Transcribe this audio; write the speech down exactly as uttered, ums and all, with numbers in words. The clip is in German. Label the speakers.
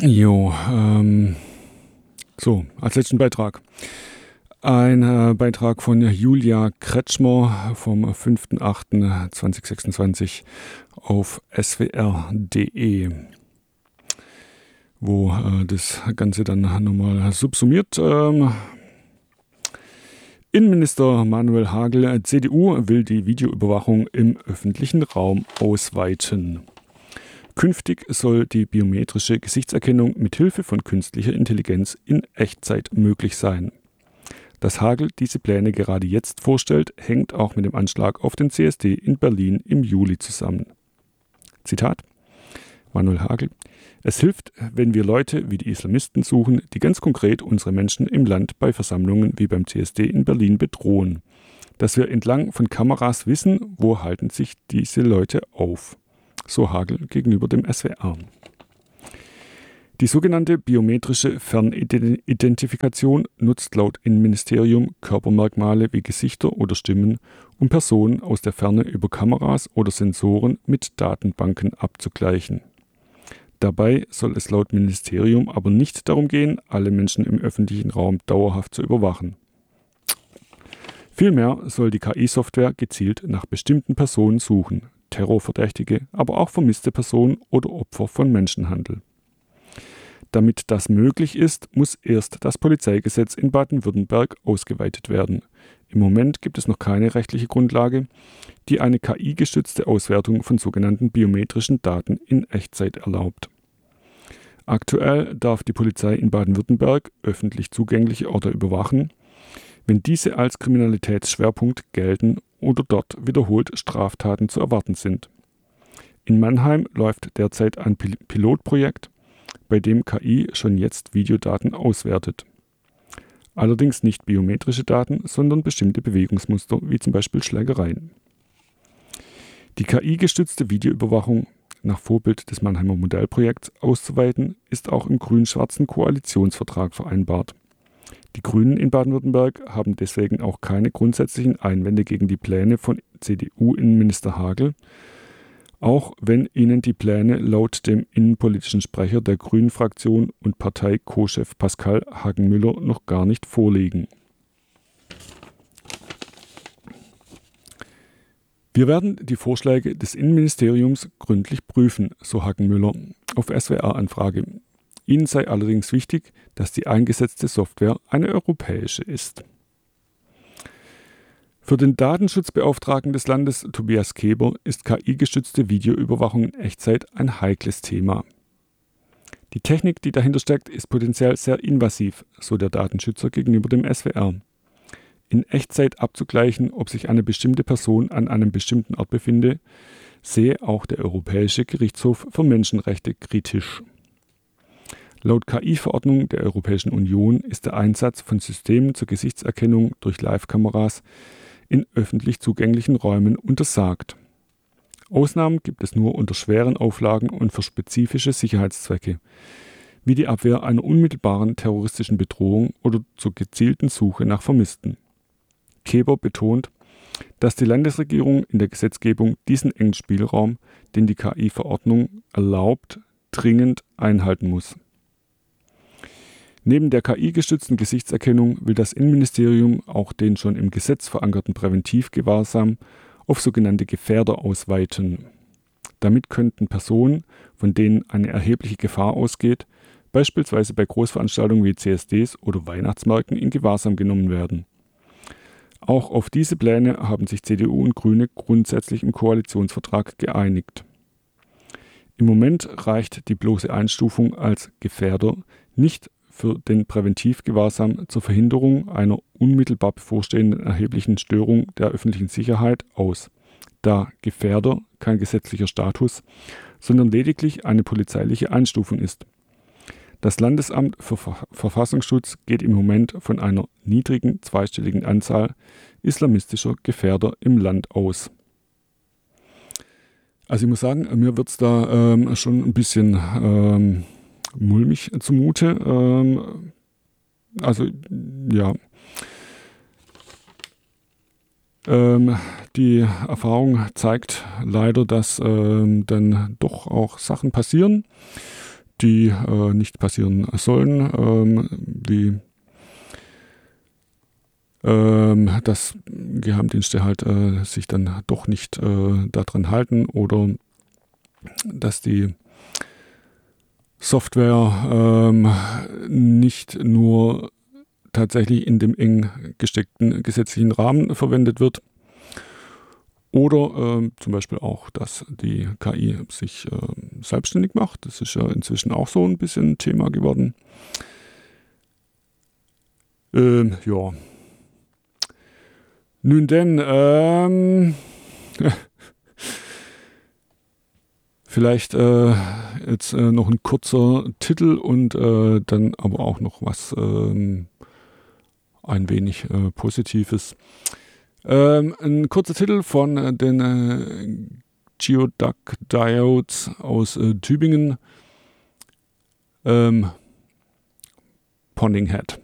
Speaker 1: Jo, ähm, so, als letzten Beitrag. Ein äh, Beitrag von Julia Kretschmer vom fünften achten zweitausendsechsundzwanzig auf S W R punkt de, wo äh, das Ganze dann nochmal subsumiert. Ähm, Innenminister Manuel Hagel, C D U, will die Videoüberwachung im öffentlichen Raum ausweiten. Künftig soll die biometrische Gesichtserkennung mit Hilfe von künstlicher Intelligenz in Echtzeit möglich sein. Dass Hagel diese Pläne gerade jetzt vorstellt, hängt auch mit dem Anschlag auf den C S D in Berlin im Juli zusammen. Zitat: Manuel Hagel: Es hilft, wenn wir Leute wie die Islamisten suchen, die ganz konkret unsere Menschen im Land bei Versammlungen wie beim C S D in Berlin bedrohen. Dass wir entlang von Kameras wissen, wo halten sich diese Leute auf. So Hagel gegenüber dem S W R. Die sogenannte biometrische Fernidentifikation nutzt laut Innenministerium Körpermerkmale wie Gesichter oder Stimmen, um Personen aus der Ferne über Kameras oder Sensoren mit Datenbanken abzugleichen. Dabei soll es laut Ministerium aber nicht darum gehen, alle Menschen im öffentlichen Raum dauerhaft zu überwachen. Vielmehr soll die K I-Software gezielt nach bestimmten Personen suchen, Terrorverdächtige, aber auch vermisste Personen oder Opfer von Menschenhandel. Damit das möglich ist, muss erst das Polizeigesetz in Baden-Württemberg ausgeweitet werden. Im Moment gibt es noch keine rechtliche Grundlage, die eine K I-gestützte Auswertung von sogenannten biometrischen Daten in Echtzeit erlaubt. Aktuell darf die Polizei in Baden-Württemberg öffentlich zugängliche Orte überwachen, wenn diese als Kriminalitätsschwerpunkt gelten oder dort wiederholt Straftaten zu erwarten sind. In Mannheim läuft derzeit ein Pil- Pilotprojekt, bei dem K I schon jetzt Videodaten auswertet. Allerdings nicht biometrische Daten, sondern bestimmte Bewegungsmuster, wie zum Beispiel Schlägereien. Die K I-gestützte Videoüberwachung nach Vorbild des Mannheimer Modellprojekts auszuweiten, ist auch im grün-schwarzen Koalitionsvertrag vereinbart. Die Grünen in Baden-Württemberg haben deswegen auch keine grundsätzlichen Einwände gegen die Pläne von C D U-Innenminister Hagel, auch wenn ihnen die Pläne laut dem innenpolitischen Sprecher der Grünen-Fraktion und Partei-Co-Chef Pascal Hagenmüller noch gar nicht vorliegen. Wir werden die Vorschläge des Innenministeriums gründlich prüfen, so Hagenmüller auf S W R-Anfrage. Ihnen sei allerdings wichtig, dass die eingesetzte Software eine europäische ist. Für den Datenschutzbeauftragten des Landes, Tobias Keber, ist K I-gestützte Videoüberwachung in Echtzeit ein heikles Thema. Die Technik, die dahinter steckt, ist potenziell sehr invasiv, so der Datenschützer gegenüber dem S W R. In Echtzeit abzugleichen, ob sich eine bestimmte Person an einem bestimmten Ort befinde, sehe auch der Europäische Gerichtshof für Menschenrechte kritisch. Laut K I-Verordnung der Europäischen Union ist der Einsatz von Systemen zur Gesichtserkennung durch Live-Kameras in öffentlich zugänglichen Räumen untersagt. Ausnahmen gibt es nur unter schweren Auflagen und für spezifische Sicherheitszwecke, wie die Abwehr einer unmittelbaren terroristischen Bedrohung oder zur gezielten Suche nach Vermissten. Keber betont, dass die Landesregierung in der Gesetzgebung diesen engen Spielraum, den die K I-Verordnung erlaubt, dringend einhalten muss. Neben der K I-gestützten Gesichtserkennung will das Innenministerium auch den schon im Gesetz verankerten Präventivgewahrsam auf sogenannte Gefährder ausweiten. Damit könnten Personen, von denen eine erhebliche Gefahr ausgeht, beispielsweise bei Großveranstaltungen wie C S Ds oder Weihnachtsmärkten in Gewahrsam genommen werden. Auch auf diese Pläne haben sich C D U und Grüne grundsätzlich im Koalitionsvertrag geeinigt. Im Moment reicht die bloße Einstufung als Gefährder nicht für den Präventivgewahrsam zur Verhinderung einer unmittelbar bevorstehenden erheblichen Störung der öffentlichen Sicherheit aus, da Gefährder kein gesetzlicher Status, sondern lediglich eine polizeiliche Einstufung ist. Das Landesamt für Ver- Verfassungsschutz geht im Moment von einer niedrigen zweistelligen Anzahl islamistischer Gefährder im Land aus. Also ich muss sagen, mir wird es da ähm, schon ein bisschen ähm, mulmig zumute. Ähm, also ja, ähm, die Erfahrung zeigt leider, dass ähm, dann doch auch Sachen passieren, die äh, nicht passieren sollen, ähm, wie ähm, dass Geheimdienste halt äh, sich dann doch nicht äh, daran halten oder dass die Software ähm, nicht nur tatsächlich in dem eng gesteckten gesetzlichen Rahmen verwendet wird. Oder ähm, zum Beispiel auch, dass die K I sich äh, selbstständig macht. Das ist ja inzwischen auch so ein bisschen Thema geworden. Ähm, ja. Nun denn, ähm, vielleicht äh, jetzt äh, noch ein kurzer Titel und äh, dann aber auch noch was ähm, ein wenig äh, Positives. Ähm, ein kurzer Titel von äh, den äh, Geoduck Diodes aus äh, Tübingen. Ähm, Ponding Head.